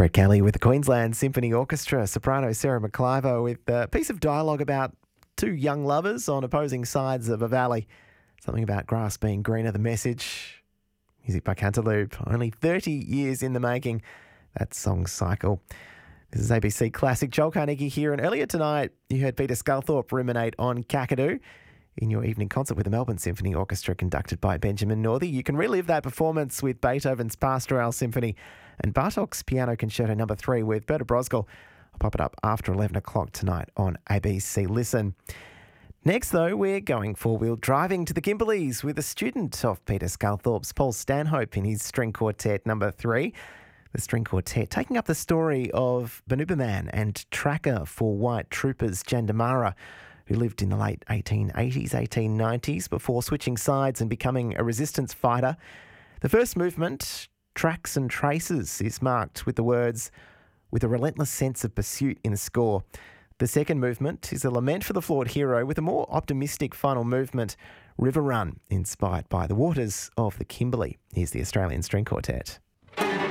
Brett Kelly with the Queensland Symphony Orchestra, soprano Sarah McIver with a piece of dialogue about two young lovers on opposing sides of a valley. Something about grass being greener, the message. Music by Cantaloupe, only 30 years in the making. That song cycle. This is ABC Classic. Joel Carnegie here, and earlier tonight you heard Peter Sculthorpe ruminate on Kakadu in your evening concert with the Melbourne Symphony Orchestra conducted by Benjamin Northey. You can relive that performance with Beethoven's Pastoral Symphony and Bartók's Piano Concerto No. 3 with Berta Brosgol. I'll pop it up after 11 o'clock tonight on ABC Listen. Next, though, we're going four-wheel driving to the Kimberleys with a student of Peter Sculthorpe's, Paul Stanhope, in his string quartet No. 3. The string quartet taking up the story of Banuba and tracker for white troopers Jandamarra, who lived in the late 1880s, 1890s, before switching sides and becoming a resistance fighter. The first movement, Tracks and Traces, is marked with the words, "with a relentless sense of pursuit" in the score. The second movement is a lament for the flawed hero with a more optimistic final movement, River Run, inspired by the waters of the Kimberley. Here's the Australian String Quartet.